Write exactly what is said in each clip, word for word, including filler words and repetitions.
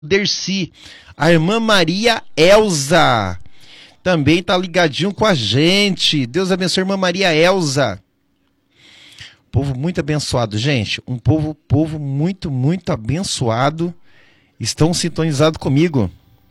Dercy, a irmã Maria Elza também tá ligadinho com a gente. Deus abençoe a irmã Maria Elza. Povo muito abençoado, gente. Um povo, povo muito, muito abençoado. Estão sintonizados comigo.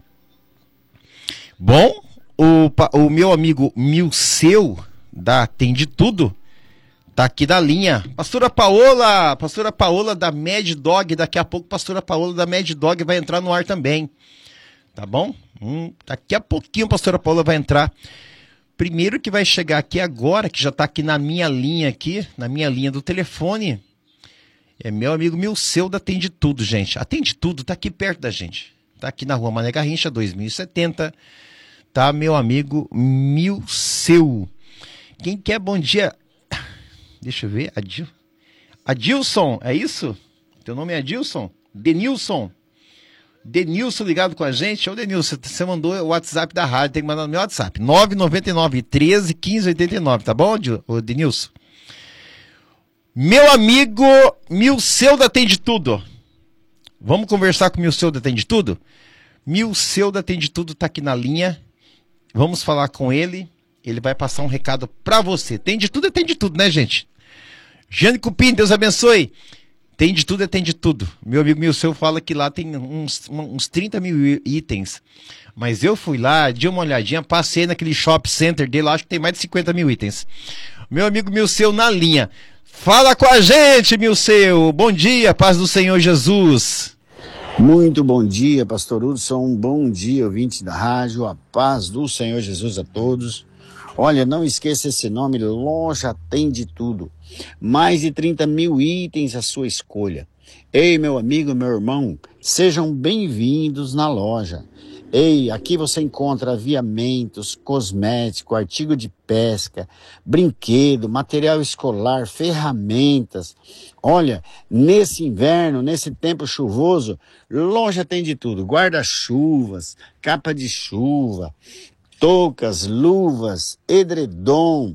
Bom, o, o meu amigo Milceu, da Tem de Tudo, tá aqui da linha. Pastora Paola, pastora Paola da Mad Dog, daqui a pouco pastora Paola da Mad Dog vai entrar no ar também. Tá bom? Hum, daqui a pouquinho a pastora Paola vai entrar. Primeiro que vai chegar aqui agora, que já tá aqui na minha linha aqui, na minha linha do telefone, é meu amigo Milceu da Tem de Tudo, gente. A Tem de Tudo tá aqui perto da gente. Tá aqui na rua Mané Garrincha, dois mil e setenta. Tá, meu amigo Milceu. Quem quer bom dia? Deixa eu ver, Adil... Adilson, é isso? Teu nome é Adilson? Denilson. Denilson ligado com a gente. Ô Denilson, você mandou o WhatsApp da rádio, tem que mandar no meu WhatsApp. nove nove nove, treze, quinze, oitenta e nove, tá bom, ô Denilson? Meu amigo Milceu da Tem de Tudo. Vamos conversar com o Milceu da Tem de Tudo? Milceu da Tem de Tudo tá aqui na linha. Vamos falar com ele. Ele vai passar um recado pra você. Tem de tudo é tem de tudo, né, gente? Jane Cupim, Deus abençoe. Tem de tudo é tem de tudo. Meu amigo Milceu fala que lá tem uns, uns trinta mil itens. Mas eu fui lá, dei uma olhadinha, passei naquele shopping center dele, acho que tem mais de cinquenta mil itens. Meu amigo Milceu na linha. Fala com a gente, Milceu. Bom dia, paz do Senhor Jesus. Muito bom dia, pastor Hudson. Um bom dia, ouvinte da rádio. A paz do Senhor Jesus a todos. Olha, não esqueça esse nome, Loja Tem de Tudo. Mais de trinta mil itens à sua escolha. Ei, meu amigo, meu irmão, sejam bem-vindos na loja. Ei, aqui você encontra aviamentos, cosmético, artigo de pesca, brinquedo, material escolar, ferramentas. Olha, nesse inverno, nesse tempo chuvoso, Loja Tem de Tudo. Guarda-chuvas, capa de chuva, toucas, luvas, edredom,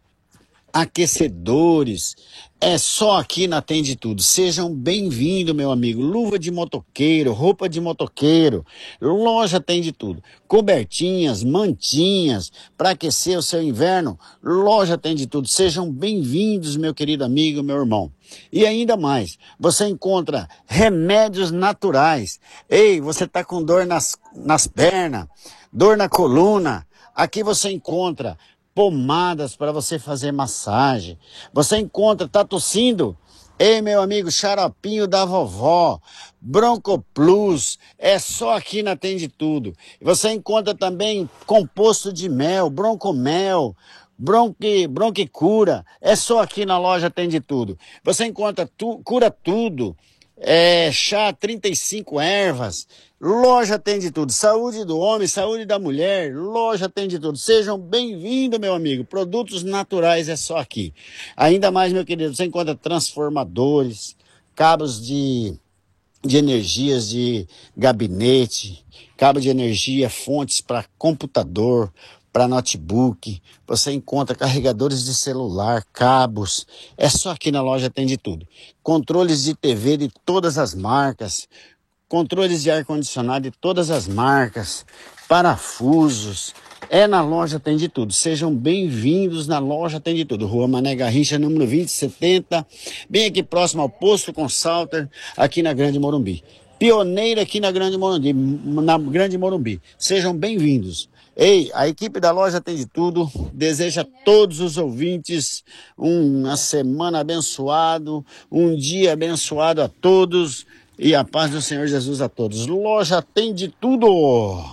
aquecedores. É só aqui na Tem de Tudo. Sejam bem-vindos, meu amigo. Luva de motoqueiro, roupa de motoqueiro. Loja Tem de Tudo. Cobertinhas, mantinhas, para aquecer o seu inverno. Loja Tem de Tudo. Sejam bem-vindos, meu querido amigo, meu irmão. E ainda mais, você encontra remédios naturais. Ei, você tá com dor nas, nas pernas, dor na coluna. Aqui você encontra pomadas para você fazer massagem. Você encontra, tá tossindo? Ei, meu amigo, xaropinho da vovó, Bronco Plus, é só aqui na Tem de Tudo. Você encontra também composto de mel, Broncomel, Bronque, Bronquicura, é só aqui na loja Tem de Tudo. Você encontra tu, Cura Tudo, é, chá trinta e cinco ervas, loja Tem de Tudo. Saúde do homem, saúde da mulher, loja Tem de Tudo. Sejam bem-vindos, meu amigo. Produtos naturais é só aqui. Ainda mais, meu querido, você encontra transformadores, cabos de, de energias de gabinete, cabo de energia, fontes para computador, para notebook. Você encontra carregadores de celular, cabos. É só aqui na loja Tem de Tudo. Controles de T V de todas as marcas, controles de ar-condicionado de todas as marcas, parafusos. É na loja Tem de Tudo. Sejam bem-vindos na loja Tem de Tudo. Rua Mané Garrincha, número vinte e setenta, bem aqui próximo ao Posto Consalter, aqui na Grande Morumbi. Pioneira aqui na Grande Morumbi, na Grande Morumbi. Sejam bem-vindos. Ei, a equipe da loja Tem de Tudo deseja a todos os ouvintes uma semana abençoada, um dia abençoado a todos e a paz do Senhor Jesus a todos. Loja Tem de Tudo.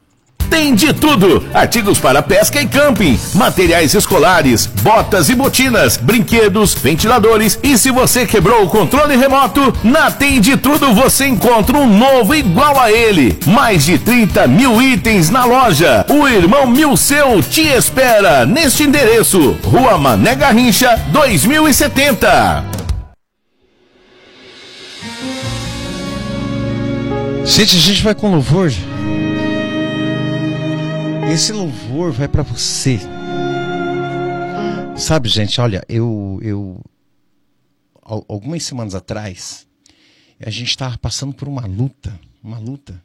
Tem de tudo, artigos para pesca e camping, materiais escolares, botas e botinas, brinquedos, ventiladores e se você quebrou o controle remoto, na Tem de Tudo você encontra um novo igual a ele. Mais de trinta mil itens na loja. O irmão Milceu te espera neste endereço, Rua Mané Garrincha, dois mil e setenta. Gente, a gente vai com louvor. Esse louvor vai pra você. Sabe, gente, olha, eu, eu algumas semanas atrás, a gente estava passando por uma luta, Uma luta.